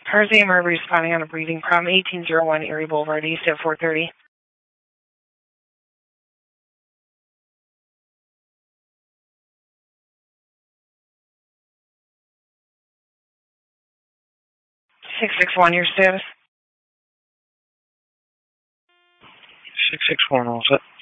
Tarzan Marbury responding on a breathing problem, 1801 Erie Boulevard East at 4:30. 661, your status? 661, all set.